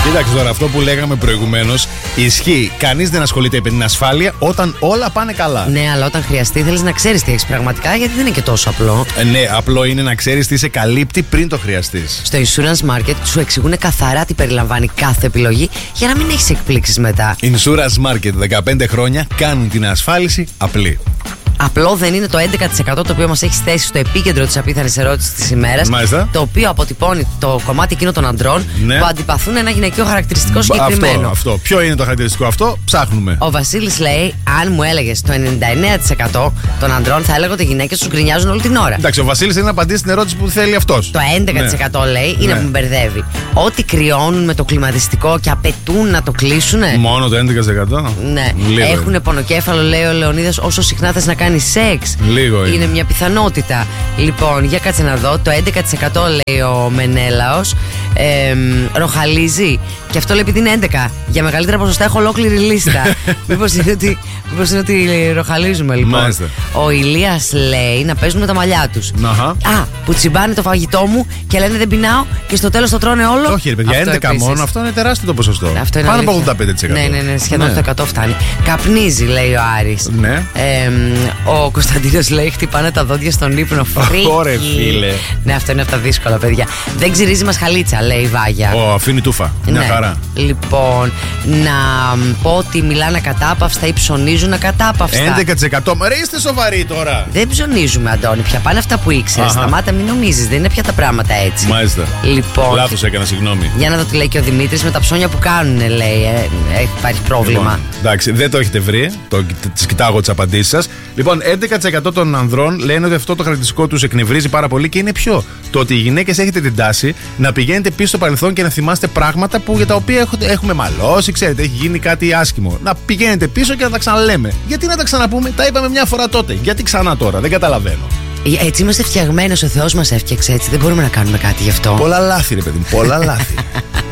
Κοίταξε τώρα, αυτό που λέγαμε προηγουμένως ισχύει. Κανείς δεν ασχολείται με την ασφάλεια όταν όλα πάνε καλά. Ναι, αλλά όταν χρειαστεί θέλεις να ξέρεις τι έχεις πραγματικά, γιατί δεν είναι και τόσο απλό. Ναι, απλό είναι να ξέρεις τι σε καλύπτει πριν το χρειαστείς. Στο Insurance Market σου εξηγούν καθαρά τι περιλαμβάνει κάθε επιλογή για να μην έχεις εκπλήξεις μετά. Insurance Market, 15 χρόνια κάνουν την ασφάλιση απλή. Απλό δεν είναι το 11% το οποίο μας έχει θέσει στο επίκεντρο της απίθανης ερώτησης της ημέρας. Μάλιστα. Το οποίο αποτυπώνει το κομμάτι εκείνο των αντρών, ναι, που αντιπαθούν ένα γυναικείο χαρακτηριστικό συγκεκριμένο. Αυτό. Ποιο είναι το χαρακτηριστικό αυτό, ψάχνουμε. Ο Βασίλης λέει: αν μου έλεγες το 99% των αντρών, θα έλεγα ότι οι γυναίκες τους γκρινιάζουν όλη την ώρα. Εντάξει, ο Βασίλης θέλει να απαντήσει στην ερώτηση που θέλει αυτός. Το 11% λέει είναι που με μπερδεύει. Ό,τι κρυώνουν με το κλιματιστικό και απαιτούν να το κλείσουνε. Μόνο το 11%? Ναι. Έχουν πονοκέφαλο, λέει ο Λεωνίδας, όσο συχνά θες να κάνεις σεξ. Λίγο είναι μια πιθανότητα. Λοιπόν, για κάτσε να δω. Το 11% λέει ο Μενέλαος ροχαλίζει. Και αυτό λέει επειδή είναι 11. Για μεγαλύτερα ποσοστά έχω ολόκληρη λίστα. Μήπως είναι ότι ροχαλίζουμε, λοιπόν. Μάλιστα. Ο Ηλίας λέει να παίζουν με τα μαλλιά τους. Που τσιμπάνε το φαγητό μου και λένε δεν πεινάω και στο τέλος το τρώνε όλο. Όχι, ρε παιδιά, 11 επίσης. Μόνο, αυτό είναι τεράστιο το ποσοστό. Αυτό είναι πάνω από 85%. Ναι, σχεδόν το 100 φτάνει. Καπνίζει, λέει ο Άρης. Ναι. Ο Κωνσταντίνος λέει χτυπάνε τα δόντια στον ύπνο. Ωραία, φίλε. Ναι, αυτό είναι από τα δύσκολα, παιδιά. Δεν ξυρίζει μασχαλίτσα, λέει η Βάγια. Αφήνει τούφα. Μια χαρά. Λοιπόν, να πω ότι μιλάνε ακατάπαυστα ή ψωνίζουν ακατάπαυστα. 11%. Ρε, είστε σοβαροί τώρα. Δεν ψωνίζουμε, Αντώνη, πια πάνε αυτά που ήξερες. Σταμάτα, μην νομίζεις, δεν είναι πια τα πράγματα έτσι. Μάλιστα. Λοιπόν, λάθος έκανα, συγγνώμη. Για να δω τι λέει και ο Δημήτρης με τα ψώνια που κάνουν, λέει. Υπάρχει πρόβλημα. Λοιπόν, εντάξει, δεν το έχετε βρει. Τις κοιτάγω τις απαντήσεις σας. Λοιπόν, 11% των ανδρών λένε ότι αυτό το χαρακτηριστικό τους εκνευρίζει πάρα πολύ και είναι ποιο? Το ότι οι γυναίκες έχετε την τάση να πηγαίνετε πίσω στο παρελθόν και να θυμάστε πράγματα για τα οποία έχουμε μαλώσει, ξέρετε, έχει γίνει κάτι άσχημο. Να πηγαίνετε πίσω και να τα ξαναλέμε. Γιατί να τα ξαναπούμε, τα είπαμε μια φορά τότε. Γιατί ξανά τώρα, δεν καταλαβαίνω. Έτσι είμαστε φτιαγμένοι, ο Θεός μας έφτιαξε έτσι. Δεν μπορούμε να κάνουμε κάτι γι' αυτό. Πολλά λάθη, ρε παιδί μου, πολλά λάθη.